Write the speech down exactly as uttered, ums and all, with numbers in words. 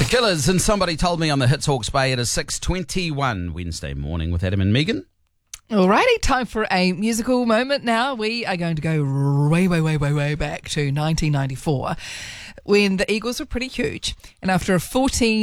Killers and Somebody Told Me on the Hits Hawke's Bay. It is six twenty-one Wednesday morning with Adam and Megan. Alrighty, time for a musical moment now. We are going to go way, way, way, way, way back to nineteen ninety-four when the Eagles were pretty huge. And after a fourteen